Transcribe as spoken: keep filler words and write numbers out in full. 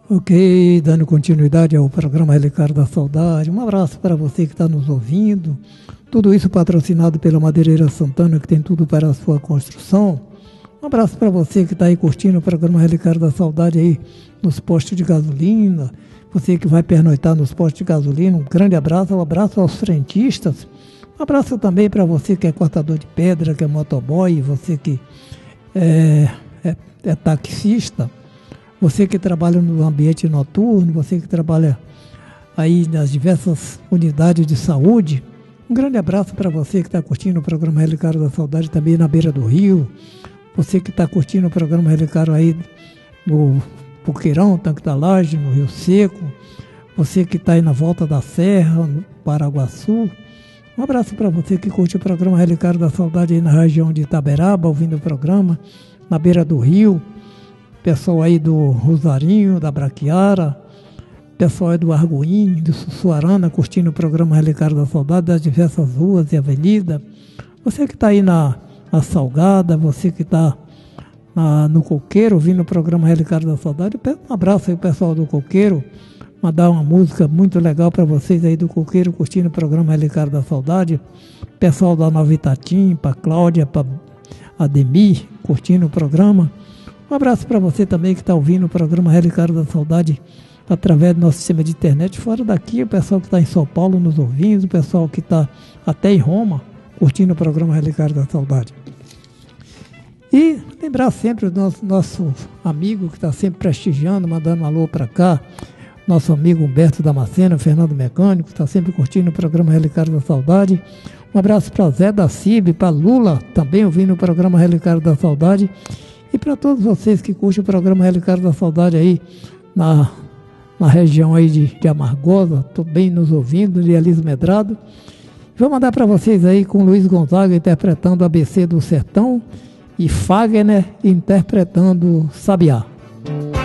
Ok, dando continuidade ao programa Relicário da Saudade. Um abraço para você que está nos ouvindo. Tudo isso patrocinado pela Madeireira Santana, que tem tudo para a sua construção. Um abraço para você que está aí curtindo o programa Relicário da Saudade aí nos postos de gasolina. Você que vai pernoitar nos postos de gasolina, um grande abraço. Um abraço aos frentistas. Um abraço também para você que é cortador de pedra, que é motoboy, você que é, é, é taxista. Você que trabalha no ambiente noturno, você que trabalha aí nas diversas unidades de saúde, um grande abraço para você que está curtindo o programa Relicário da Saudade também na beira do rio, você que está curtindo o programa Relicário aí no Puqueirão, Tanque da Laje, no Rio Seco, você que está aí na Volta da Serra, no Paraguaçu, um abraço para você que curte o programa Relicário da Saudade aí na região de Itaberaba, ouvindo o programa, na beira do rio, pessoal aí do Rosarinho, da Braquiara, pessoal aí do Arguim, do Sussuarana, curtindo o programa Relicário da Saudade, das diversas ruas e avenidas. Você que está aí na, na Salgada, você que está no Coqueiro, ouvindo o programa Relicário da Saudade, um abraço aí pro pessoal do Coqueiro, mandar uma música muito legal para vocês aí do Coqueiro, curtindo o programa Relicário da Saudade. Pessoal da Nova Itatim, para Cláudia, para Ademir, curtindo o programa. Um abraço para você também que está ouvindo o programa Relicário da Saudade através do nosso sistema de internet. Fora daqui, o pessoal que está em São Paulo nos ouvindo, o pessoal que está até em Roma curtindo o programa Relicário da Saudade. E lembrar sempre o nosso, nosso amigo que está sempre prestigiando, mandando um alô para cá, nosso amigo Humberto Damasceno, Fernando Mecânico, está sempre curtindo o programa Relicário da Saudade. Um abraço para Zé da Cib, para Lula, também ouvindo o programa Relicário da Saudade. E para todos vocês que curtem o programa Relicário da Saudade aí na, na região aí de, de Amargosa, tô bem nos ouvindo, de Eliso Medrado. Vou mandar para vocês aí com Luiz Gonzaga interpretando A B C do Sertão e Fagner interpretando Sabiá.